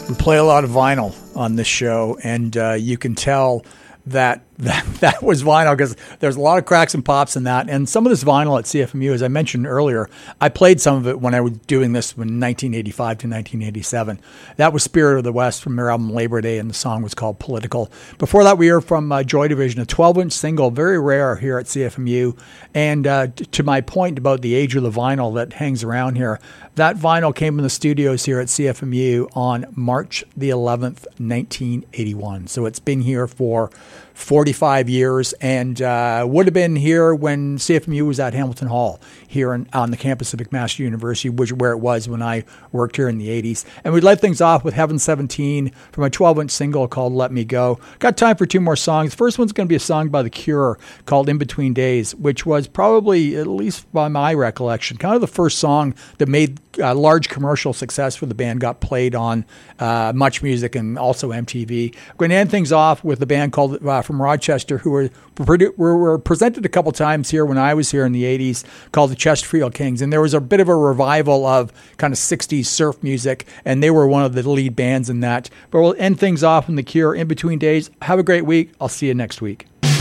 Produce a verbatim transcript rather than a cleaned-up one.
We play a lot of vinyl on this show, and uh, you can tell that that, that was vinyl because there's a lot of cracks and pops in that. And some of this vinyl at C F M U, as I mentioned earlier, I played some of it when I was doing this from nineteen eighty-five to nineteen eighty-seven. That was Spirit of the West from their album Labor Day, and the song was called Political. Before that, we heard from uh, Joy Division, a twelve-inch single, very rare here at C F M U. And uh, t- to my point about the age of the vinyl that hangs around here, that vinyl came in the studios here at C F M U on March the eleventh, nineteen eighty-one. So it's been here for forty-five years, and uh, would have been here when C F M U was at Hamilton Hall here in, on the campus of McMaster University, which where it was when I worked here in the eighties. And we led things off with Heaven seventeen from a twelve-inch single called Let Me Go. Got time for two more songs. The first one's going to be a song by The Cure called In Between Days, which was probably, at least by my recollection, kind of the first song that made a large commercial success for the band, got played on uh, Much Music and also M T V. We're going to end things off with a band called uh, from Rochester who were, were were presented a couple times here when I was here in the eighties, called the Chesterfield Kings. And there was a bit of a revival of kind of sixties surf music, and they were one of the lead bands in that. But we'll end things off in The Cure, In Between Days. Have a great week. I'll see you next week.